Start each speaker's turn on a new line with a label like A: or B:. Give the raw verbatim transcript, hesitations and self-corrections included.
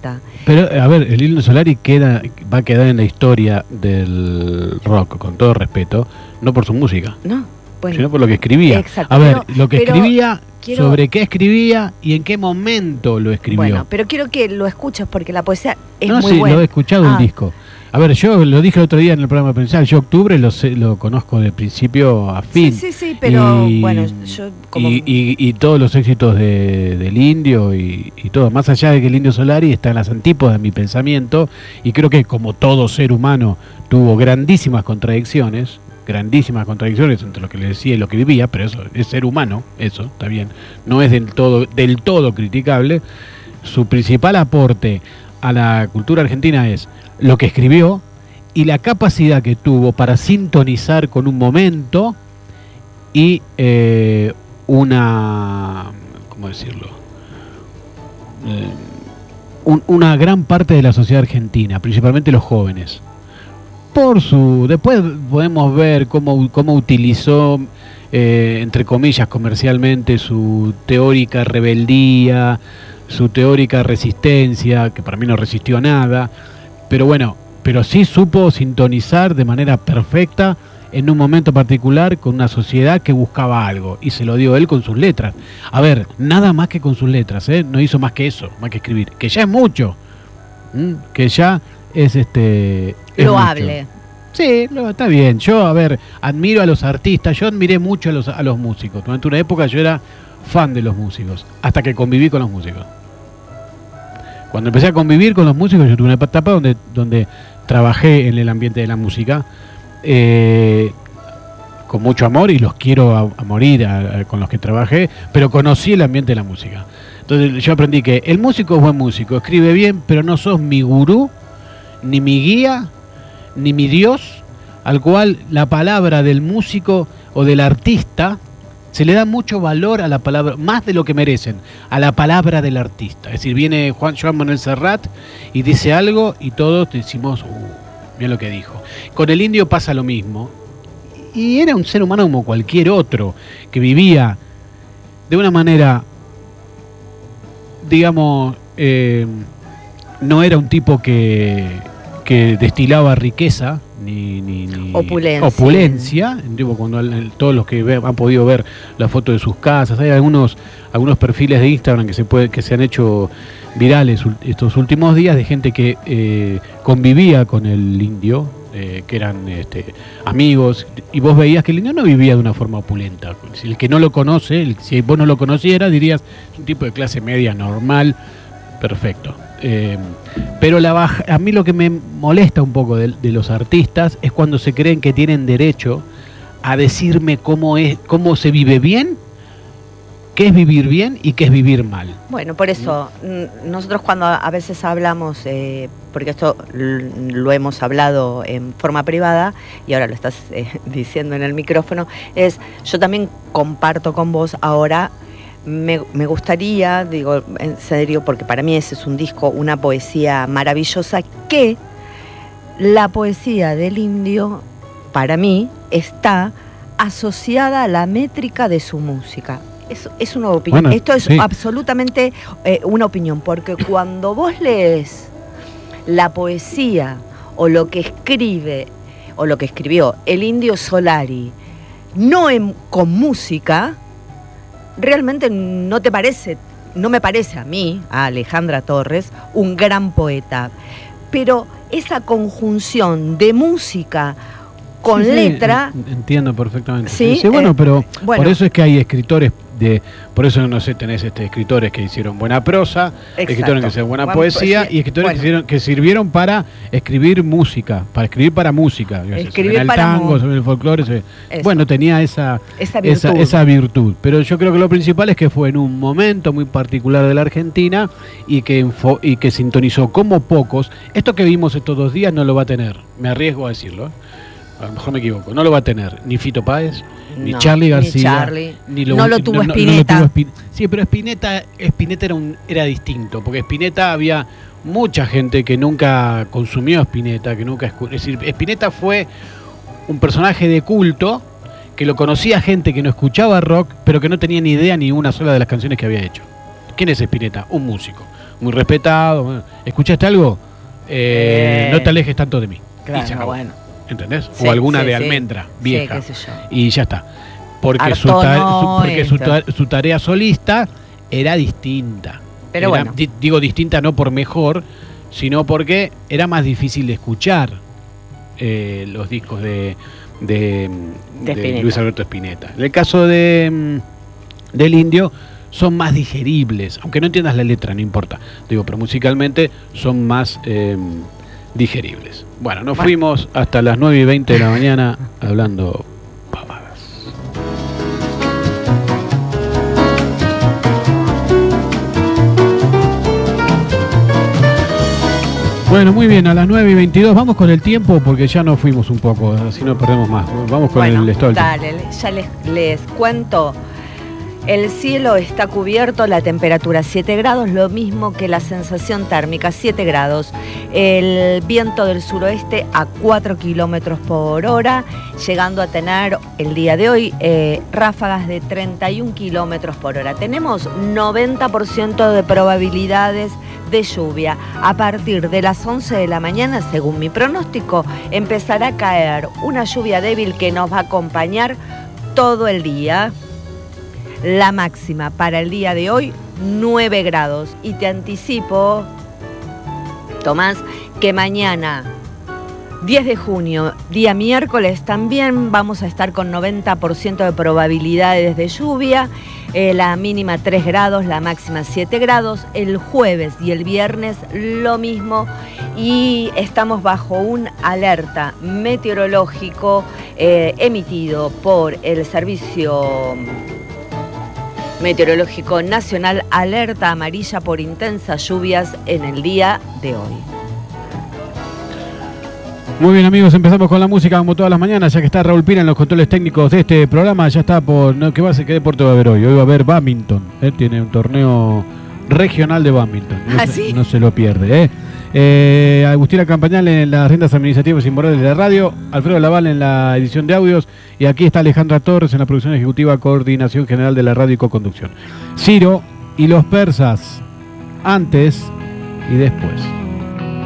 A: poeta.
B: Pero, a ver, el Indio Solari queda, va a quedar en la historia del rock, con todo respeto, no por su música,
A: No, bueno,
B: sino por lo que escribía.
A: Exacto,
B: a ver,
A: pero,
B: lo que
A: pero
B: escribía,
A: quiero,
B: sobre qué escribía y en qué momento lo escribió.
A: Bueno, pero quiero que lo escuches porque la poesía es
B: no,
A: muy
B: sí,
A: buena.
B: lo he escuchado
A: ah.
B: el disco. A ver, yo lo dije el otro día en el programa principal, yo Octubre lo, sé, lo conozco de principio a fin.
A: Sí, sí, sí, pero
B: y,
A: bueno, yo como...
B: Y, y, y todos los éxitos de, del Indio y, y todo, más allá de que el Indio Solari está en las antípodas de mi pensamiento, y creo que como todo ser humano tuvo grandísimas contradicciones, grandísimas contradicciones entre lo que le decía y lo que vivía, pero eso es ser humano, eso está bien, no es del todo, del todo criticable. Su principal aporte a la cultura argentina es lo que escribió y la capacidad que tuvo para sintonizar con un momento y eh, una, ¿cómo decirlo? Eh, un, una gran parte de la sociedad argentina, principalmente los jóvenes. Por su, después podemos ver cómo, cómo utilizó, eh, entre comillas, comercialmente su teórica rebeldía, su teórica resistencia, que para mí no resistió nada. Pero bueno, pero sí supo sintonizar de manera perfecta en un momento particular con una sociedad que buscaba algo, y se lo dio él con sus letras. A ver, nada más que con sus letras, ¿eh? No hizo más que eso, más que escribir, que ya es mucho, ¿Mm? que ya es este es
A: loable.
B: Mucho. Sí, lo, está bien. Yo, a ver, admiro a los artistas, yo admiré mucho a los, a los músicos. Durante una época yo era fan de los músicos, hasta que conviví con los músicos. Cuando empecé a convivir con los músicos, yo tuve una etapa donde, donde trabajé en el ambiente de la música, eh, con mucho amor, y los quiero a, a morir a, a, con los que trabajé, pero conocí el ambiente de la música. Entonces yo aprendí que el músico es buen músico, escribe bien, pero no sos mi gurú, ni mi guía, ni mi Dios, al cual la palabra del músico o del artista se le da mucho valor a la palabra, más de lo que merecen, a la palabra del artista. Es decir, viene Juan Joan Manuel Serrat y dice algo y todos decimos, uh, mira lo que dijo. Con el Indio pasa lo mismo. Y era un ser humano como cualquier otro, que vivía de una manera, digamos, eh, no era un tipo que, que destilaba riqueza, Ni, ni, ni
A: opulencia.
B: opulencia. Digo, cuando el, todos los que ve, han podido ver la foto de sus casas, hay algunos algunos perfiles de Instagram que se puede que se han hecho virales estos últimos días de gente que eh, convivía con el Indio, eh, que eran este, amigos, y vos veías que el Indio no vivía de una forma opulenta. Si el que no lo conoce, el, si vos no lo conocieras, dirías es un tipo de clase media normal, perfecto. Eh, pero la baja, a mí lo que me molesta un poco de, de los artistas es cuando se creen que tienen derecho a decirme cómo es, cómo se vive bien, qué es vivir bien y qué es vivir mal.
A: Bueno, por eso ¿Mm? nosotros cuando a veces hablamos, eh, porque esto lo hemos hablado en forma privada y ahora lo estás eh, diciendo en el micrófono, es yo también comparto con vos ahora. Me, me gustaría, digo en serio, porque para mí ese es un disco, una poesía maravillosa, que la poesía del Indio, para mí, está asociada a la métrica de su música. Es, es una opinión.
B: Bueno,
A: Esto es
B: sí.
A: absolutamente eh, una opinión, porque cuando vos lees la poesía o lo que escribe, o lo que escribió el Indio Solari, no en, con música, realmente no te parece, no me parece a mí, a Alejandra Torres, un gran poeta. Pero esa conjunción de música con
B: sí, sí,
A: letra...
B: Entiendo perfectamente.
A: Sí,
B: sí bueno,
A: eh,
B: pero
A: bueno.
B: por eso es que hay escritores de... Por eso, no sé, tenés este, escritores que hicieron buena prosa,
A: Exacto.
B: escritores que hicieron buena
A: Buena
B: poesía,
A: poesía.
B: y escritores
A: Bueno.
B: que, hicieron, que sirvieron para escribir música, para escribir para música.
A: Escribir
B: el
A: para
B: tango,
A: mu-
B: sobre el folclore. Se, bueno, tenía esa,
A: esa virtud.
B: esa, esa virtud. Pero yo creo que lo principal es que fue en un momento muy particular de la Argentina y que, info, y que sintonizó como pocos. Esto que vimos estos dos días no lo va a tener, me arriesgo a decirlo, ¿eh? A lo mejor me equivoco, no lo va a tener ni Fito Páez, ni
A: No,
B: Charly
A: ni
B: García,
A: Charly.
B: ni lo,
A: No lo tuvo
B: no, no,
A: Spinetta.
B: no lo tuvo Spin- sí, pero Spinetta, Spinetta era, un, era distinto, porque Spinetta había mucha gente que nunca consumió Spinetta, que nunca escu- es decir, Spinetta fue un personaje de culto que lo conocía gente que no escuchaba rock, pero que no tenía ni idea ni una sola de las canciones que había hecho. ¿Quién es Spinetta? Un músico. muy respetado. Bueno, ¿escuchaste algo? Eh, eh, no te alejes tanto de mí.
A: Claro,
B: y se acabó.
A: bueno.
B: ¿Entendés?
A: Sí,
B: o alguna
A: sí,
B: de
A: sí.
B: almendra vieja.
A: Sí, qué sé yo.
B: Y ya está. Porque, su,
A: Harto
B: ta
A: no,
B: su, porque su, ta
A: esto.
B: su tarea solista era distinta.
A: Pero
B: era,
A: bueno.
B: di digo distinta no por mejor, sino porque era más difícil de escuchar eh, los discos de, de,
A: de,
B: de Luis Alberto Spinetta. En el caso de del Indio son más digeribles, aunque no entiendas la letra, no importa. Digo, pero musicalmente son más eh, digeribles. Bueno, nos bueno. fuimos hasta las nueve y veinte de la mañana hablando pavadas. Bueno, muy bien, a las nueve y veintidós vamos con el tiempo porque ya nos fuimos un poco, así no perdemos más. Vamos con
A: bueno,
B: el estado.
A: Dale, ya les, les cuento. El cielo está cubierto, la temperatura siete grados, lo mismo que la sensación térmica, siete grados. El viento del suroeste a cuatro kilómetros por hora, llegando a tener el día de hoy eh, ráfagas de treinta y un kilómetros por hora. Tenemos noventa por ciento de probabilidades de lluvia. A partir de las once de la mañana, según mi pronóstico, empezará a caer una lluvia débil que nos va a acompañar todo el día. La máxima para el día de hoy, nueve grados. Y te anticipo, Tomás, que mañana, diez de junio, día miércoles, también vamos a estar con noventa por ciento de probabilidades de lluvia. Eh, la mínima tres grados, la máxima siete grados. El jueves y el viernes lo mismo. Y estamos bajo un alerta meteorológico eh, emitido por el Servicio Meteorológico Nacional, alerta amarilla por intensas lluvias en el día de hoy.
B: Muy bien, amigos, empezamos con la música como todas las mañanas, ya que está Raúl Pina en los controles técnicos de este programa. Ya está por... No, ¿qué va a ser? ¿Qué deporte va a haber hoy? Hoy va a haber badminton, ¿eh? Tiene un torneo regional de badminton. No,
A: ¿Ah,
B: se,
A: sí?
B: no se lo pierde, ¿eh? Eh, Agustina Campañal en las rentas administrativas y morales de la radio, Alfredo Laval en la edición de audios, y aquí está Alejandra Torres en la producción ejecutiva, coordinación general de la radio y coconducción. Ciro y los persas, antes y después.